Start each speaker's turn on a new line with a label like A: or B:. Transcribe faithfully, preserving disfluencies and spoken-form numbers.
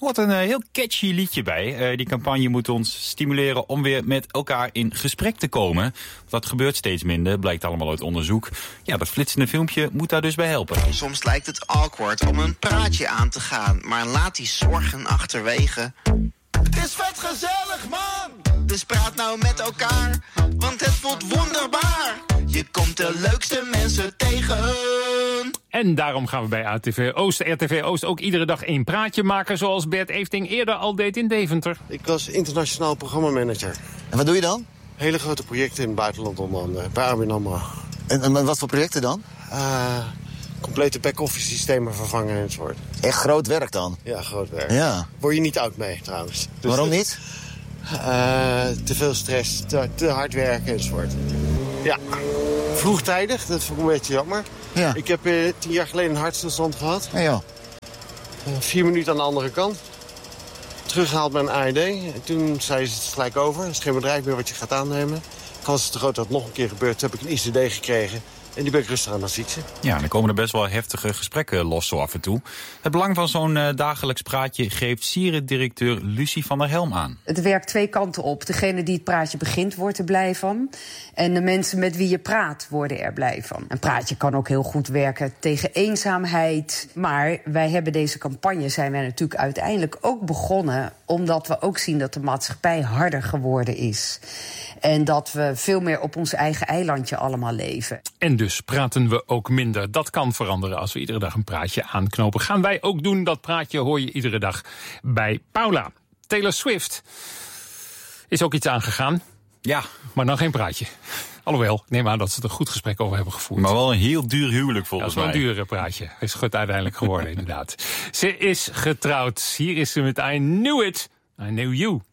A: hoort een uh, heel catchy liedje bij. Uh, die campagne moet ons stimuleren om weer met elkaar in gesprek te komen. Dat gebeurt steeds minder, blijkt allemaal uit onderzoek. Ja, dat flitsende filmpje moet daar dus bij helpen.
B: Soms lijkt het awkward om een praatje aan te gaan, maar laat die zorgen achterwege. Het is vet gezellig, man! Dus praat nou met elkaar, want het voelt wonderbaar. Je komt de leukste mensen tegen.
C: En daarom gaan we bij A T V Oost, R T V Oost ook iedere dag één praatje maken, zoals Bert Eefting eerder al deed in Deventer.
D: Ik was internationaal programmamanager.
E: En wat doe je dan?
D: Hele grote projecten in het buitenland onder andere, bij A B N AMRO.
E: En, en wat voor projecten dan?
D: Uh, complete back-office systemen vervangen enzovoort.
E: Echt groot werk dan?
D: Ja, groot werk.
E: Ja.
D: Word je niet oud mee trouwens. Dus
E: waarom niet?
D: Uh, te veel stress, te, te hard werken enzovoort. Ja, vroegtijdig, dat vond ik een beetje jammer.
E: Ja.
D: Ik heb uh, tien jaar geleden een hartstilstand gehad.
E: Ja, joh.
D: Uh, vier minuten aan de andere kant. Teruggehaald bij een A E D. En toen zei ze het gelijk over. Het is geen bedrijf meer wat je gaat aannemen. Kans is te groot dat het nog een keer gebeurt. Toen heb ik een I C D gekregen. En die ben ik rustig aan het fietsen.
A: Ja, dan komen er best wel heftige gesprekken los zo af en toe. Het belang van zo'n uh, dagelijks praatje geeft Sieren-directeur Lucie van der Helm aan.
F: Het werkt twee kanten op. Degene die het praatje begint, wordt er blij van. En de mensen met wie je praat, worden er blij van. Een praatje kan ook heel goed werken tegen eenzaamheid. Maar wij hebben deze campagne, zijn wij natuurlijk uiteindelijk ook begonnen, omdat we ook zien dat de maatschappij harder geworden is. En dat we veel meer op ons eigen eilandje allemaal leven.
C: En dus praten we ook minder. Dat kan veranderen als we iedere dag een praatje aanknopen. Gaan wij ook doen. Dat praatje hoor je iedere dag bij Paula. Taylor Swift is ook iets aangegaan.
A: Ja.
C: Maar dan geen praatje. Alhoewel, ik neem aan dat ze er een goed gesprek over hebben gevoerd.
A: Maar wel een heel duur huwelijk volgens mij.
C: Dat is wel een dure praatje. Is goed uiteindelijk geworden, inderdaad. Ze is getrouwd. Hier is ze met I Knew It. I Knew You.